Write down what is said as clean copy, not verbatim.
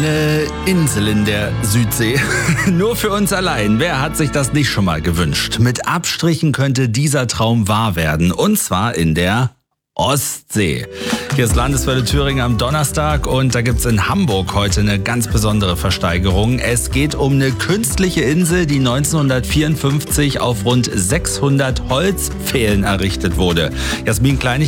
Eine Insel in der Südsee. Nur für uns allein. Wer hat sich das nicht schon mal gewünscht? Mit Abstrichen könnte dieser Traum wahr werden. Und zwar in der Ostsee. Hier ist Landeswelle Thüringen am Donnerstag und da gibt's in Hamburg heute eine ganz besondere Versteigerung. Es geht um eine künstliche Insel, die 1954 auf rund 600 Holzpfählen errichtet wurde. Jasmin Kleinig